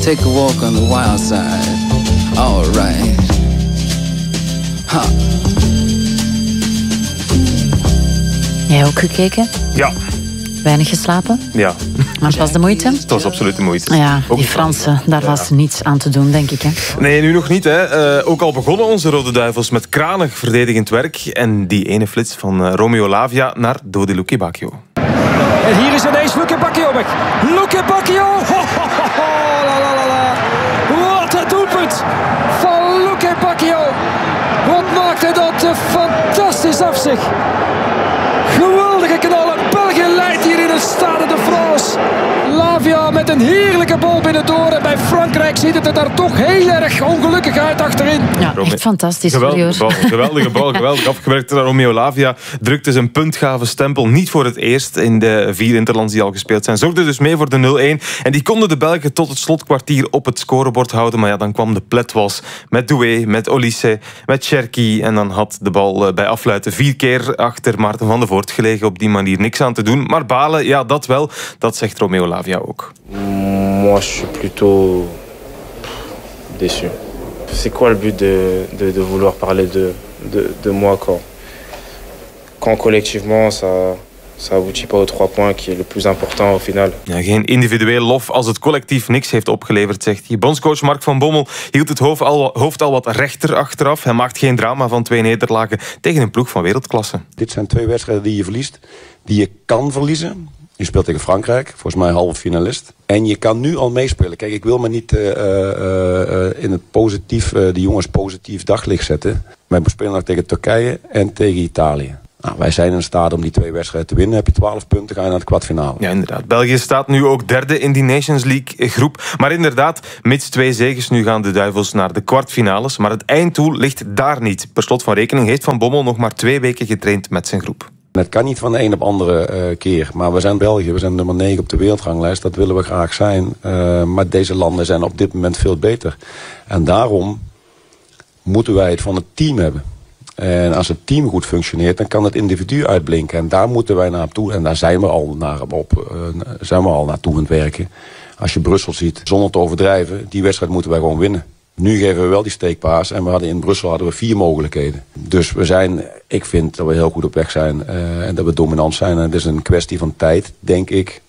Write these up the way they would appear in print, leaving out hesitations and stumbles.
take a walk on the wild side. Alright. Ha. Jij ook gekeken? Ja. Weinig geslapen? Ja. Maar het was de moeite? Het was absoluut de moeite. Ja, die Fransen, daar was niets aan te doen, denk ik. Hè? Nee, nu nog niet. Hè. Ook al begonnen onze Rode Duivels met kranig verdedigend werk. En die ene flits van Romeo Lavia naar Dodi Luque Bacchio. En hier is ineens Luque Bacchio weg. Luque Bacchio! Ho, ho, ho, ho, la, la, la, la. Wat een doelpunt van Luque Bacchio. Wat maakt hij dat fantastisch af zich. Geweldige knallen. België leidt hier in het Stade de France. Lavia met een heerlijke bal binnendoor. En bij Frankrijk ziet het er daar toch heel erg ongelukkig uit achterin. Ja, echt fantastisch. Geweldige bal, geweldig afgewerkt. Romeo Lavia drukte zijn puntgave stempel niet voor het eerst in de 4 interlands die al gespeeld zijn. Zorgde dus mee voor de 0-1. En die konden de Belgen tot het slotkwartier op het scorebord houden. Maar ja, dan kwam de pletwas met Doué, met Olise, met Cherki. En dan had de bal bij afluiten 4 keer achter Maarten van de Voort gelegen. Op die manier niks aan te doen. Maar balen, ja, dat wel. Dat zegt Romeo Lavia ook. Moi, je suis plutôt déçu. C'est quoi le but de vouloir parler de moi quand collectivement ça aboutit pas aux 3 points qui est le plus important au final. Ja, geen individueel lof als het collectief niks heeft opgeleverd, zegt hij. Bondscoach Mark van Bommel hield het hoofd al wat rechter achteraf. Hij maakt geen drama van 2 nederlagen tegen een ploeg van wereldklasse. Dit zijn 2 wedstrijden die je verliest, die je kan verliezen. Je speelt tegen Frankrijk, volgens mij halve finalist. En je kan nu al meespelen. Kijk, ik wil me niet in het positief, de jongens positief daglicht zetten. Wij spelen nog tegen Turkije en tegen Italië. Nou, wij zijn in staat om die 2 wedstrijden te winnen. Heb je 12 punten, ga je naar de kwartfinale. Ja, inderdaad. België staat nu ook 3e in die Nations League groep. Maar inderdaad, mits 2 zeges nu gaan de Duivels naar de kwartfinales. Maar het einddoel ligt daar niet. Per slot van rekening heeft Van Bommel nog maar 2 weken getraind met zijn groep. Het kan niet van de een op andere keer. Maar we zijn België, we zijn nummer 9 op de wereldranglijst. Dat willen we graag zijn. Maar deze landen zijn op dit moment veel beter. En daarom moeten wij het van het team hebben. En als het team goed functioneert, dan kan het individu uitblinken. En daar moeten wij naartoe. En daar zijn we al naartoe aan het werken. Als je Brussel ziet, zonder te overdrijven, die wedstrijd moeten wij gewoon winnen. Nu geven we wel die steekpaas en in Brussel hadden we 4 mogelijkheden. Dus ik vind dat we heel goed op weg zijn en dat we dominant zijn. En het is een kwestie van tijd, denk ik,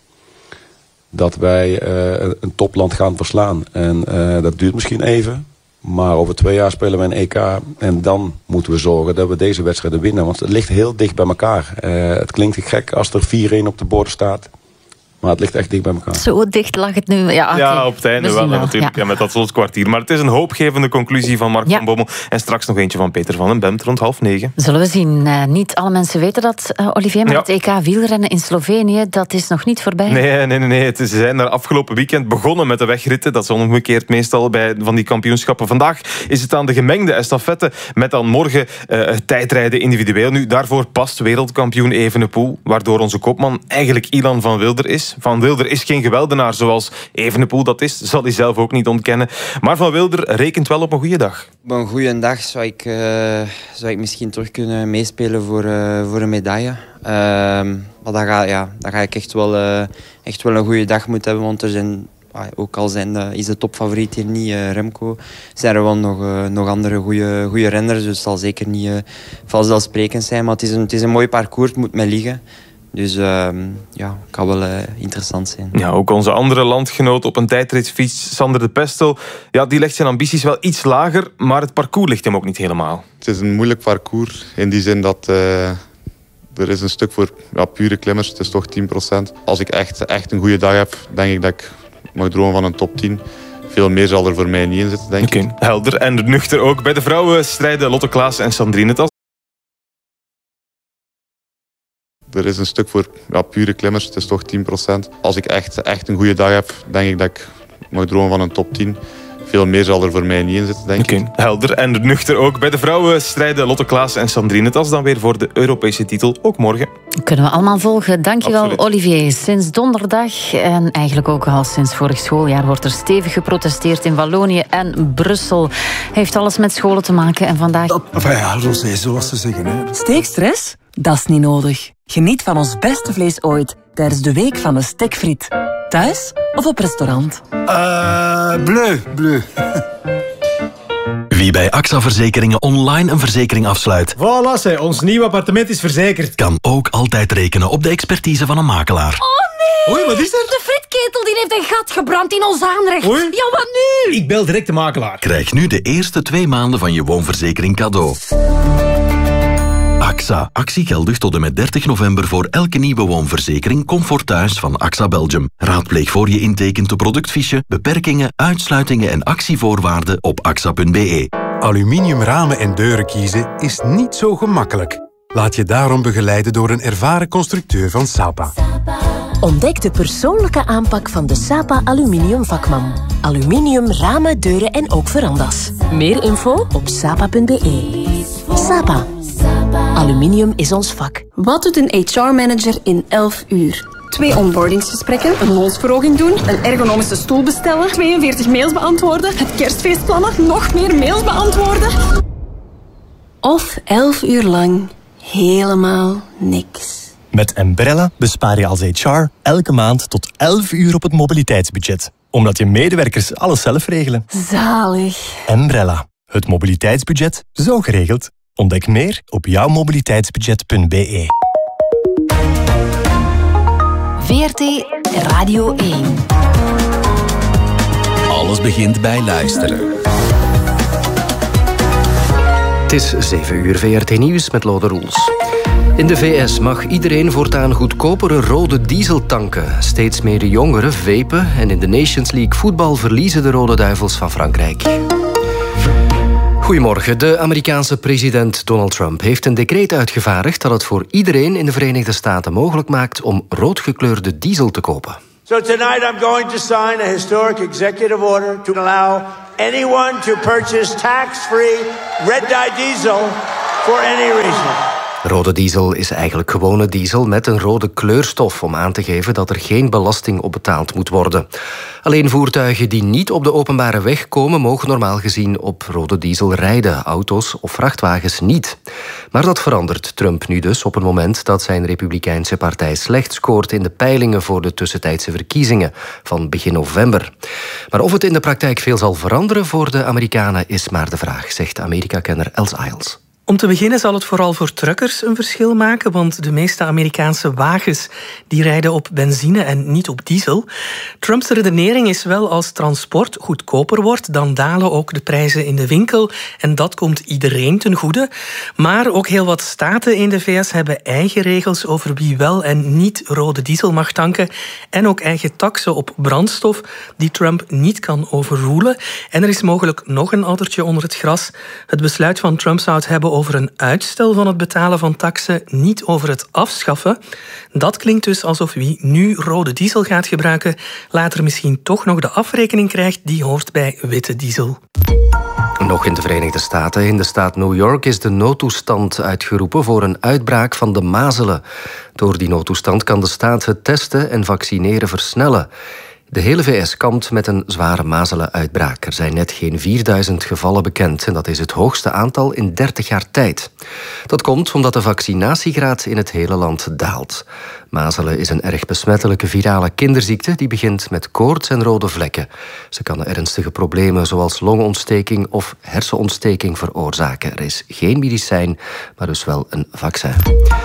dat wij een topland gaan verslaan. En dat duurt misschien even, maar over 2 jaar spelen we een EK. En dan moeten we zorgen dat we deze wedstrijden winnen, want het ligt heel dicht bij elkaar. Het klinkt gek als er 4-1 op de borden staat. Maar het ligt echt dicht bij elkaar. Zo dicht lag het nu. Ja, okay. Ja, op het einde wel natuurlijk. Ja, met dat slotkwartier. Maar het is een hoopgevende conclusie van Mark van Bommel. En straks nog eentje van Peter van den Bemt rond 8:30. Zullen we zien. Niet alle mensen weten dat, Olivier. Maar het EK wielrennen in Slovenië, dat is nog niet voorbij. Nee. Ze zijn er afgelopen weekend begonnen met de wegritten. Dat is omgekeerd meestal bij van die kampioenschappen. Vandaag is het aan de gemengde estafette. Met dan morgen tijdrijden individueel. Nu, daarvoor past wereldkampioen Evenepoel. Waardoor onze kopman eigenlijk Ilan van Wilder is. Van Wilder is geen geweldenaar zoals Evenepoel dat is. Zal hij zelf ook niet ontkennen. Maar Van Wilder rekent wel op een goede dag. Op een goede dag zou ik misschien terug kunnen meespelen voor een medaille. Maar dan ga ik echt wel een goede dag moeten hebben. Want er zijn, ook al is de topfavoriet hier niet Remco, zijn er wel nog andere goede renners. Dus het zal zeker niet vanzelfsprekend zijn. Maar het is een mooi parcours, het moet mij liggen. Dus het kan wel interessant zijn. Ja, ook onze andere landgenoot op een tijdritfiets, Sander de Pestel, ja, die legt zijn ambities wel iets lager, maar het parcours ligt hem ook niet helemaal. Het is een moeilijk parcours in die zin dat er is een stuk voor pure klimmers. Het is toch 10%. Als ik echt een goede dag heb, denk ik dat ik mag dromen van een top 10. Veel meer zal er voor mij niet in zitten, denk ik. Helder en nuchter ook. Bij de vrouwen strijden Lotte Klaassen en Sandrine Tas. Er is een stuk voor pure klimmers, het is toch 10%. Als ik echt een goede dag heb, denk ik dat ik mag dromen van een top 10. Veel meer zal er voor mij niet in zitten, denk ik. Helder en nuchter ook. Bij de vrouwen strijden Lotte Klaassen en Sandrine Tas dan weer voor de Europese titel, ook morgen. Kunnen we allemaal volgen. Dankjewel, absoluut. Olivier. Sinds donderdag en eigenlijk ook al sinds vorig schooljaar wordt er stevig geprotesteerd in Wallonië en Brussel. Heeft alles met scholen te maken en vandaag... Rosé, zoals ze zeggen. Hè. Steekstress? Dat is niet nodig. Geniet van ons beste vlees ooit tijdens de week van de stekfriet. Thuis of op restaurant? Bleu. Wie bij AXA Verzekeringen online een verzekering afsluit... Voilà, ons nieuw appartement is verzekerd. ...kan ook altijd rekenen op de expertise van een makelaar. Oh nee! Oei, wat is er? De fritketel die heeft een gat gebrand in ons aanrecht. Oei. Ja, wat nu? Ik bel direct de makelaar. Krijg nu de eerste 2 maanden van je woonverzekering cadeau. AXA. Actie geldig tot en met 30 november voor elke nieuwe woonverzekering Comfort Thuis van AXA Belgium. Raadpleeg voor je intekent de productfiche, beperkingen, uitsluitingen en actievoorwaarden op axa.be. Aluminium ramen en deuren kiezen is niet zo gemakkelijk. Laat je daarom begeleiden door een ervaren constructeur van Sapa. Ontdek de persoonlijke aanpak van de Sapa Aluminium Vakman. Aluminium ramen, deuren en ook verandas. Meer info op sapa.be. Sapa. Aluminium is ons vak. Wat doet een HR-manager in 11 uur? 2 onboardingsgesprekken, een loonsverhoging doen, een ergonomische stoel bestellen, 42 mails beantwoorden, het kerstfeest plannen, nog meer mails beantwoorden. Of 11 uur lang helemaal niks. Met Embrella bespaar je als HR elke maand tot 11 uur op het mobiliteitsbudget. Omdat je medewerkers alles zelf regelen. Zalig. Embrella. Het mobiliteitsbudget zo geregeld. Ontdek meer op jouwmobiliteitsbudget.be. VRT Radio 1. Alles begint bij luisteren. Het is 7 uur VRT Nieuws met Lode Roels. In de VS mag iedereen voortaan goedkopere rode diesel tanken. Steeds meer jongeren vapen en in de Nations League voetbal verliezen de Rode Duivels van Frankrijk. Goedemorgen. De Amerikaanse president Donald Trump heeft een decreet uitgevaardigd dat het voor iedereen in de Verenigde Staten mogelijk maakt om roodgekleurde diesel te kopen. So tonight I'm going to sign a historic executive order to allow anyone to purchase tax-free red-dye diesel for any reason. Rode diesel is eigenlijk gewone diesel met een rode kleurstof om aan te geven dat er geen belasting op betaald moet worden. Alleen voertuigen die niet op de openbare weg komen mogen normaal gezien op rode diesel rijden, auto's of vrachtwagens niet. Maar dat verandert Trump nu dus op het moment dat zijn Republikeinse partij slecht scoort in de peilingen voor de tussentijdse verkiezingen van begin november. Maar of het in de praktijk veel zal veranderen voor de Amerikanen is maar de vraag, zegt Amerika-kenner Els Isles. Om te beginnen zal het vooral voor truckers een verschil maken, want de meeste Amerikaanse wagens die rijden op benzine en niet op diesel. Trumps redenering is wel als transport goedkoper wordt, dan dalen ook de prijzen in de winkel en dat komt iedereen ten goede. Maar ook heel wat staten in de VS hebben eigen regels over wie wel en niet rode diesel mag tanken en ook eigen taksen op brandstof die Trump niet kan overrulen. En er is mogelijk nog een addertje onder het gras. Het besluit van Trump zou het hebben over een uitstel van het betalen van taksen, niet over het afschaffen. Dat klinkt dus alsof wie nu rode diesel gaat gebruiken, later misschien toch nog de afrekening krijgt die hoort bij witte diesel. Nog in de Verenigde Staten. In de staat New York is de noodtoestand uitgeroepen voor een uitbraak van de mazelen. Door die noodtoestand kan de staat het testen en vaccineren versnellen. De hele VS kampt met een zware mazelenuitbraak. Er zijn net geen 4000 gevallen bekend en dat is het hoogste aantal in 30 jaar tijd. Dat komt omdat de vaccinatiegraad in het hele land daalt. Mazelen is een erg besmettelijke virale kinderziekte die begint met koorts en rode vlekken. Ze kan ernstige problemen zoals longontsteking of hersenontsteking veroorzaken. Er is geen medicijn, maar dus wel een vaccin.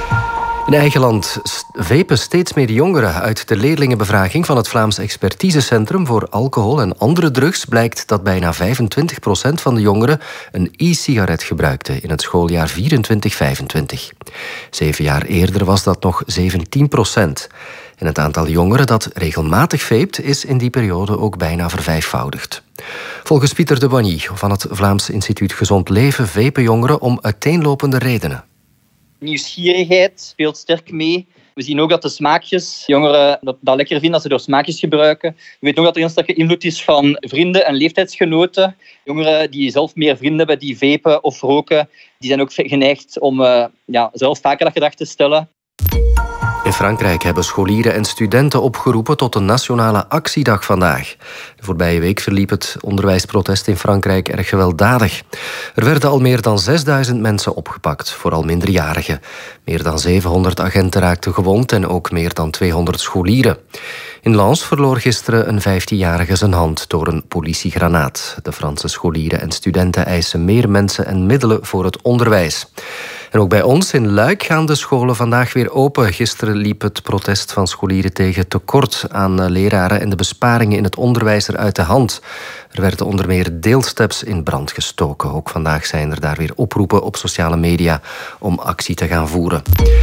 In eigen land vapen steeds meer jongeren. Uit de leerlingenbevraging van het Vlaams Expertisecentrum voor Alcohol en Andere Drugs blijkt dat bijna 25% van de jongeren een e-sigaret gebruikte in het schooljaar 24-25. 7 jaar eerder was dat nog 17%. En het aantal jongeren dat regelmatig vapet is in die periode ook bijna vervijfvoudigd. Volgens Pieter de Boigny van het Vlaams Instituut Gezond Leven vapen jongeren om uiteenlopende redenen. Nieuwsgierigheid speelt sterk mee. We zien ook dat de smaakjes, jongeren dat lekker vinden als ze door smaakjes gebruiken. We weten ook dat er een sterke invloed is van vrienden en leeftijdsgenoten. Jongeren die zelf meer vrienden hebben die vapen of roken, die zijn ook geneigd om zelf vaker dat gedrag te stellen. In Frankrijk hebben scholieren en studenten opgeroepen tot een nationale actiedag vandaag. De voorbije week verliep het onderwijsprotest in Frankrijk erg gewelddadig. Er werden al meer dan 6000 mensen opgepakt, vooral minderjarigen. Meer dan 700 agenten raakten gewond en ook meer dan 200 scholieren. In Lens verloor gisteren een 15-jarige zijn hand door een politiegranaat. De Franse scholieren en studenten eisen meer mensen en middelen voor het onderwijs. En ook bij ons in Luik gaan de scholen vandaag weer open. Gisteren liep het protest van scholieren tegen tekort aan leraren en de besparingen in het onderwijs er uit de hand. Er werden onder meer deelsteps in brand gestoken. Ook vandaag zijn er daar weer oproepen op sociale media om actie te gaan voeren.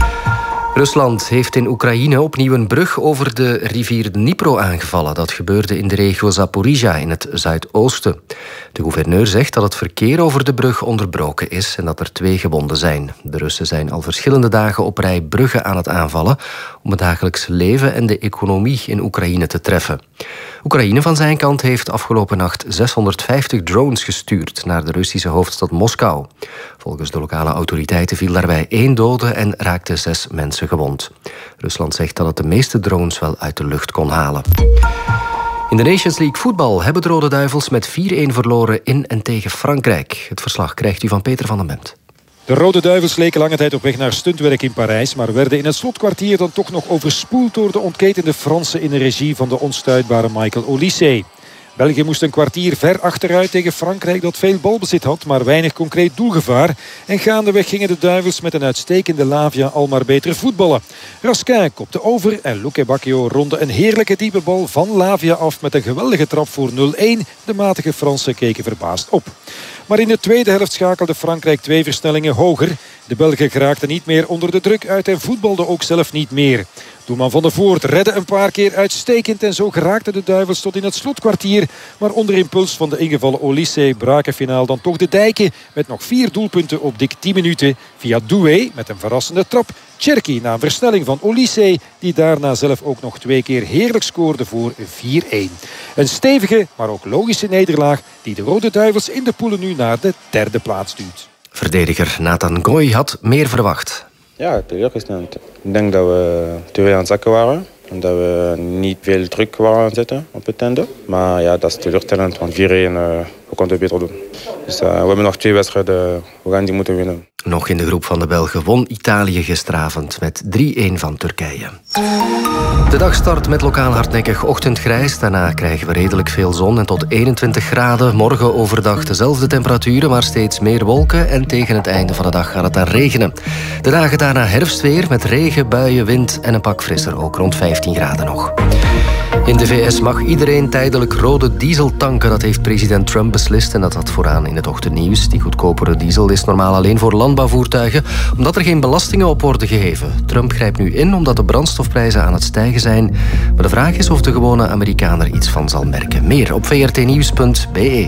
Rusland heeft in Oekraïne opnieuw een brug over de rivier Dnipro aangevallen. Dat gebeurde in de regio Zaporizhia in het zuidoosten. De gouverneur zegt dat het verkeer over de brug onderbroken is en dat er 2 gewonden zijn. De Russen zijn al verschillende dagen op rij bruggen aan het aanvallen om het dagelijks leven en de economie in Oekraïne te treffen. Oekraïne van zijn kant heeft afgelopen nacht 650 drones gestuurd naar de Russische hoofdstad Moskou. Volgens de lokale autoriteiten viel daarbij 1 dode en raakten 6 mensen gewond. Rusland zegt dat het de meeste drones wel uit de lucht kon halen. In de Nations League voetbal hebben de Rode Duivels met 4-1 verloren in en tegen Frankrijk. Het verslag krijgt u van Peter van den Bemt. De Rode Duivels leken lange tijd op weg naar stuntwerk in Parijs, maar werden in het slotkwartier dan toch nog overspoeld door de ontketende Fransen in de regie van de onstuitbare Michael Olise. België moest een kwartier ver achteruit tegen Frankrijk dat veel balbezit had, maar weinig concreet doelgevaar. En gaandeweg gingen de Duivels met een uitstekende Lavia al maar beter voetballen. Raskin kopte over en Luque Bacchio ronde een heerlijke diepe bal van Lavia af met een geweldige trap voor 0-1. De matige Fransen keken verbaasd op. Maar in de tweede helft schakelde Frankrijk 2 versnellingen hoger. De Belgen geraakten niet meer onder de druk uit en voetbalden ook zelf niet meer. Doelman Van der Voort redde een paar keer uitstekend en zo geraakten de Duivels tot in het slotkwartier. Maar onder impuls van de ingevallen Olise braken finaal dan toch de dijken met nog 4 doelpunten op dik 10 minuten via Doué met een verrassende trap. Cherki na een versnelling van Olise die daarna zelf ook nog 2 keer heerlijk scoorde voor 4-1. Een stevige, maar ook logische nederlaag die de Rode Duivels in de poelen nu naar de 3e plaats duwt. Verdediger Nathan Goy had meer verwacht. Ja, teleurgesteld. Ik denk dat we te veel aan het zakken waren. En dat we niet veel druk waren aan het zetten op het einde. Maar ja, dat is teleurstellend, want 4-1, we konden het beter doen. Dus we hebben nog 2 wedstrijden, we gaan die moeten winnen. Nog in de groep van de Belgen won Italië gisteravond met 3-1 van Turkije. De dag start met lokaal hardnekkig ochtendgrijs. Daarna krijgen we redelijk veel zon en tot 21 graden. Morgen overdag dezelfde temperaturen, maar steeds meer wolken. En tegen het einde van de dag gaat het dan regenen. De dagen daarna herfstweer met regen, buien, wind en een pak frisser. Ook rond 15 graden nog. In de VS mag iedereen tijdelijk rode diesel tanken. Dat heeft president Trump beslist en dat had vooraan in het ochtendnieuws. Die goedkopere diesel is normaal alleen voor landbouwvoertuigen, omdat er geen belastingen op worden geheven. Trump grijpt nu in omdat de brandstofprijzen aan het stijgen zijn. Maar de vraag is of de gewone Amerikaan er iets van zal merken. Meer op vrtnieuws.be.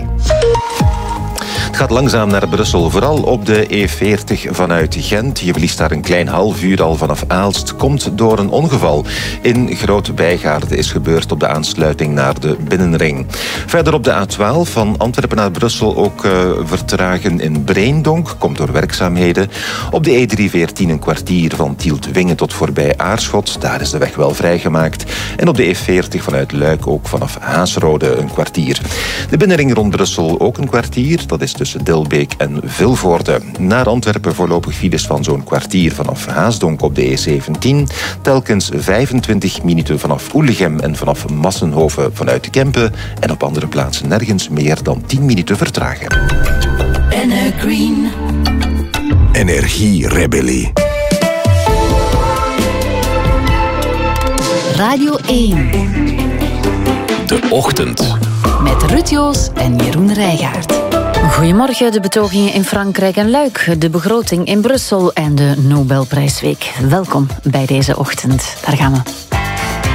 Het gaat langzaam naar Brussel, vooral op de E40 vanuit Gent. Je verliest daar een klein half uur al vanaf Aalst. Komt door een ongeval in Groot-Bijgaarde is gebeurd op de aansluiting naar de Binnenring. Verder op de A12 van Antwerpen naar Brussel ook vertragen in Breendonk. Komt door werkzaamheden. Op de E314 een kwartier van Tielt-Wingen tot voorbij Aarschot. Daar is de weg wel vrijgemaakt. En op de E40 vanuit Luik ook vanaf Haasrode een kwartier. De Binnenring rond Brussel ook een kwartier. Dat is tussen Dilbeek en Vilvoorde. Naar Antwerpen voorlopig files van zo'n kwartier vanaf Haasdonk op de E17. Telkens 25 minuten vanaf Oelegem en vanaf Massenhoven vanuit Kempen. En op andere plaatsen nergens meer dan 10 minuten vertraging. Green. Energierebellie. Radio 1. De Ochtend. Met Ruud Joos en Jeroen Rijgaard. Goedemorgen, de betogingen in Frankrijk en Luik, de begroting in Brussel en de Nobelprijsweek. Welkom bij deze ochtend. Daar gaan we.